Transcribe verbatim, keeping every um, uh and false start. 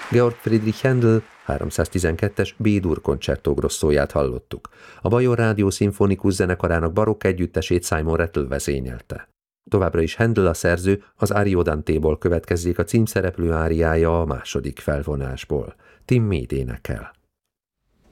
Georg Friedrich Händel háromszáztizenkettes B-dur Concerto Grossóját hallottuk. A Bajor Rádió Szimfonikus Zenekarának barokk együttesét Simon Rattle vezényelte. Továbbra is Händel a szerző, az Ariodantéból következzék a címszereplő áriája a második felvonásból. Tim Meade énekel.